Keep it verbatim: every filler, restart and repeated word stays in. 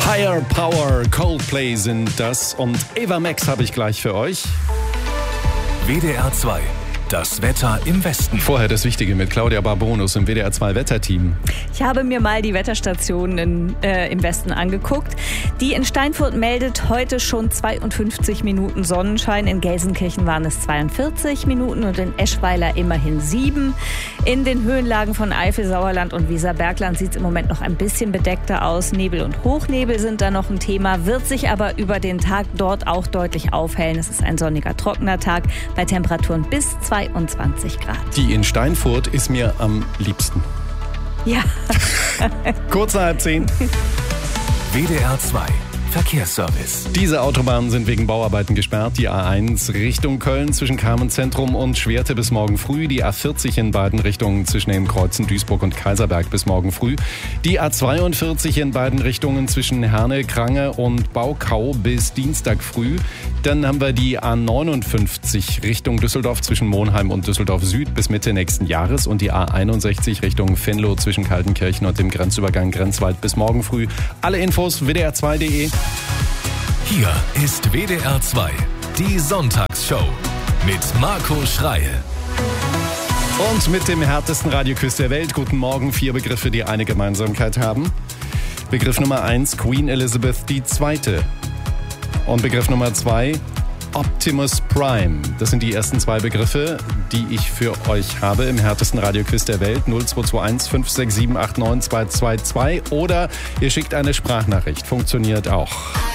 Higher Power, Coldplay sind das und Ava Max habe ich gleich für euch. W D R zwei, das Wetter im Westen. Vorher das Wichtige mit Claudia Barbonus im W D R zwei Wetterteam. Ich habe mir mal die Wetterstationen in, äh, im Westen angeguckt. Die in Steinfurt meldet heute schon zweiundfünfzig Minuten Sonnenschein. In Gelsenkirchen waren es zweiundvierzig Minuten und in Eschweiler immerhin sieben. In den Höhenlagen von Eifel, Sauerland und Weserbergland sieht es im Moment noch ein bisschen bedeckter aus. Nebel und Hochnebel sind da noch ein Thema, wird sich aber über den Tag dort auch deutlich aufhellen. Es ist ein sonniger, trockener Tag bei Temperaturen bis zweiundzwanzig Grad. Die in Steinfurt ist mir am liebsten. Ja. Kurz nach halb zehn. W D R zwei Verkehrsservice. Diese Autobahnen sind wegen Bauarbeiten gesperrt. Die A eins Richtung Köln zwischen Kamenz-Zentrum und Schwerte bis morgen früh. Die A vierzig in beiden Richtungen zwischen den Kreuzen Duisburg und Kaiserberg bis morgen früh. Die A zweiundvierzig in beiden Richtungen zwischen Herne, Krange und Baukau bis Dienstag früh. Dann haben wir die A neunundfünfzig Richtung Düsseldorf zwischen Monheim und Düsseldorf Süd bis Mitte nächsten Jahres und die A einundsechzig Richtung Venlo zwischen Kaltenkirchen und dem Grenzübergang Grenzwald bis morgen früh. Alle Infos w d r zwei punkt d e. Hier ist W D R zwei, die Sonntagsshow mit Marco Schreil. Und mit dem härtesten Radioquiz der Welt. Guten Morgen, vier Begriffe, die eine Gemeinsamkeit haben. Begriff Nummer eins, Queen Elizabeth die Zweite. Und Begriff Nummer zwei, Optimus Prime. Das sind die ersten zwei Begriffe, die ich für euch habe im härtesten Radioquiz der Welt. null zwei zwei eins fünf sechs sieben acht neun zwei zwei zwei oder ihr schickt eine Sprachnachricht. Funktioniert auch.